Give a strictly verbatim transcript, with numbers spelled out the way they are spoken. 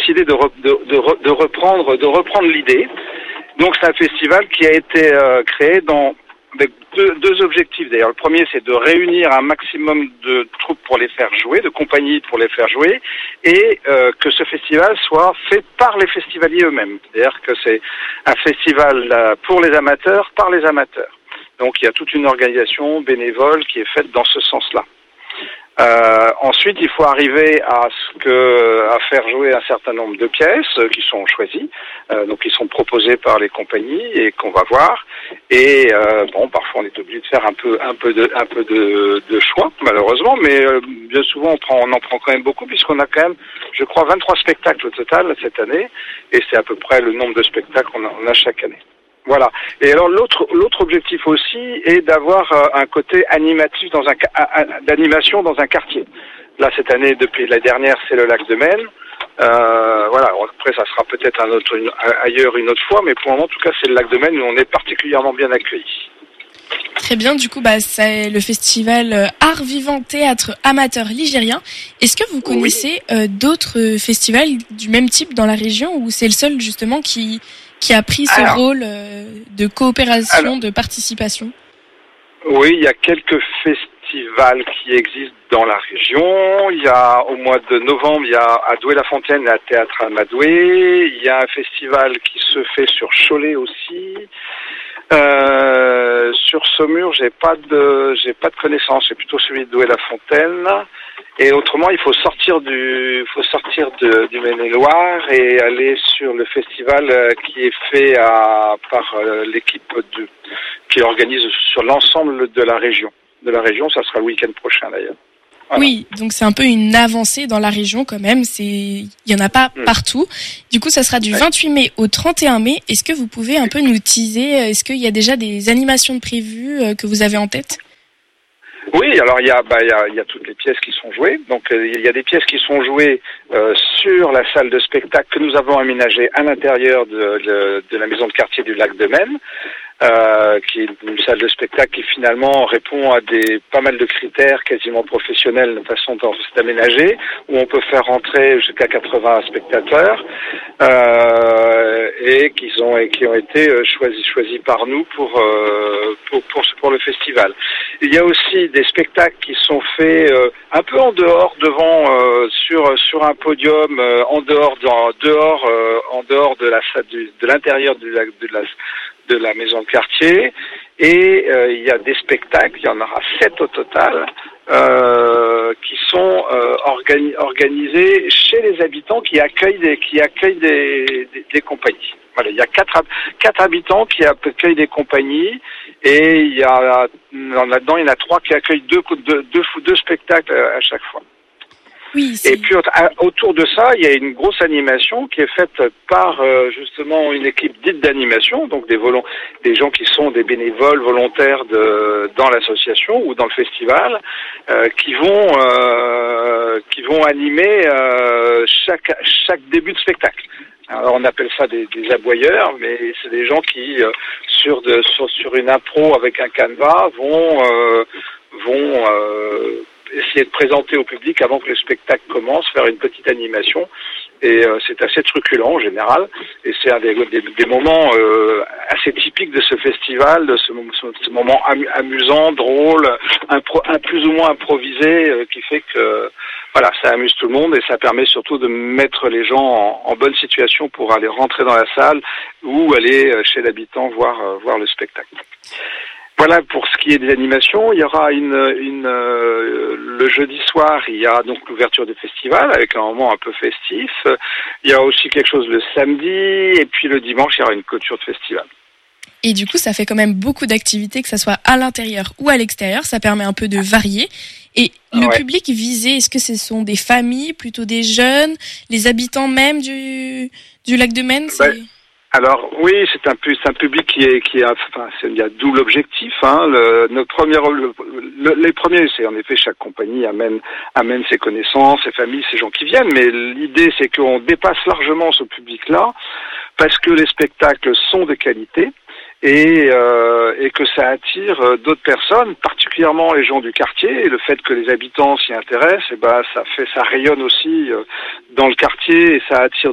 décidé de, re, de, de, de reprendre, de reprendre l'idée. Donc c'est un festival qui a été euh, créé dans avec deux, deux objectifs. D'ailleurs, le premier, c'est de réunir un maximum de troupes pour les faire jouer, de compagnies pour les faire jouer, et euh, que ce festival soit fait par les festivaliers eux-mêmes. C'est-à-dire que c'est un festival euh, pour les amateurs, par les amateurs. Donc il y a toute une organisation bénévole qui est faite dans ce sens-là. Euh, ensuite, il faut arriver à ce que, à faire jouer un certain nombre de pièces euh, qui sont choisies, euh, donc qui sont proposées par les compagnies et qu'on va voir. Et euh, bon, parfois on est obligé de faire un peu, un peu de, un peu de, de choix, malheureusement, mais euh, bien souvent on prend, on en prend quand même beaucoup puisqu'on a quand même, je crois, vingt-trois spectacles au total cette année, et c'est à peu près le nombre de spectacles qu'on a, on a chaque année. Voilà. Et alors l'autre l'autre objectif aussi est d'avoir euh, un côté animatif dans un d'animation dans un quartier. Là cette année, depuis la dernière, c'est le lac de Maine. Euh, voilà. Après ça sera peut-être un autre une, ailleurs une autre fois, mais pour le moment en tout cas c'est le lac de Maine où on est particulièrement bien accueillis. Très bien, du coup bah c'est le festival Art Vivant Théâtre Amateur Ligérien. Est-ce que vous connaissez oui. euh, d'autres festivals du même type dans la région, ou c'est le seul justement qui qui a pris ce alors, rôle de coopération, alors, de participation? Oui, il y a quelques festivals qui existent dans la région. Il y a, au mois de novembre, il y a à Douai-la-Fontaine, à Théâtre Amadoué. Il y a un festival qui se fait sur Cholet aussi. Euh, sur Saumur, j'ai pas de, j'ai pas de connaissances. C'est plutôt celui de Douai-la-Fontaine. Et autrement, il faut sortir du, il faut sortir de, du Maine-et-Loire et aller sur le festival qui est fait à, par l'équipe de, qui organise sur l'ensemble de la région. De la région, ça sera le week-end prochain d'ailleurs. Voilà. Oui, donc c'est un peu une avancée dans la région quand même. C'est, il y en a pas mmh. partout. Du coup, ça sera du ouais. vingt-huit mai au trente et un mai. Est-ce que vous pouvez un peu nous teaser? Est-ce qu'il y a déjà des animations de prévues que vous avez en tête? Oui, alors il y a, bah, il y a, il y a toutes les pièces qui sont jouées. Donc euh, il y a des pièces qui sont jouées euh, sur la salle de spectacle que nous avons aménagée à l'intérieur de, de, de la maison de quartier du lac de Maine, euh, qui est une salle de spectacle qui finalement répond à des pas mal de critères quasiment professionnels de façon dont c'est aménagé, où on peut faire rentrer jusqu'à quatre-vingts spectateurs euh, et qui ont et qui ont été choisis choisis par nous pour euh, pour, pour pour le festival. Il y a aussi des spectacles qui sont faits euh, un peu en dehors, devant, euh, sur sur un podium, euh, en dehors, dans, dehors, euh, en dehors de la de, de l'intérieur de la, de la de la maison de quartier. Et euh, il y a des spectacles, il y en aura sept au total, euh, qui sont euh, organi- organisés chez les habitants qui accueillent des qui accueillent des, des, des compagnies. Voilà, il y a quatre quatre habitants qui accueillent des compagnies, et il y a là-dedans il y en a trois qui accueillent deux deux deux, deux spectacles à chaque fois. Oui, et puis autour de ça, il y a une grosse animation qui est faite par euh, justement une équipe dite d'animation, donc des volont, des gens qui sont des bénévoles volontaires de dans l'association ou dans le festival, euh, qui vont euh, qui vont animer euh, chaque chaque début de spectacle. Alors on appelle ça des, des aboyeurs, mais c'est des gens qui euh, sur de sur sur une impro avec un canevas vont euh, vont euh, essayer de présenter au public avant que le spectacle commence, faire une petite animation, et euh, c'est assez truculent en général, et c'est un des, des, des moments euh, assez typiques de ce festival, de ce, ce, ce moment am, amusant, drôle, impro, un plus ou moins improvisé, euh, qui fait que voilà, ça amuse tout le monde, et ça permet surtout de mettre les gens en, en bonne situation pour aller rentrer dans la salle ou aller chez l'habitant voir euh, voir le spectacle. Voilà pour ce qui est des animations. Il y aura une, une euh, le jeudi soir, il y a donc l'ouverture du festival avec un moment un peu festif. Il y a aussi quelque chose le samedi, et puis le dimanche, il y aura une clôture de festival. Et du coup, ça fait quand même beaucoup d'activités, que ça soit à l'intérieur ou à l'extérieur. Ça permet un peu de varier. Et le ouais. public visé, est-ce que ce sont des familles, plutôt des jeunes, les habitants même du du lac de Maine? C'est... Ouais. Alors oui, c'est un, c'est un public qui est qui a, enfin, c'est, il y a double objectif. Hein. Le, notre premier, le, le, les premiers, c'est en effet chaque compagnie amène amène ses connaissances, ses familles, ses gens qui viennent. Mais l'idée, c'est qu'on dépasse largement ce public-là parce que les spectacles sont de qualité. Et, euh, et que ça attire d'autres personnes, particulièrement les gens du quartier. Et le fait que les habitants s'y intéressent, et ben ça fait, ça rayonne aussi dans le quartier, et ça attire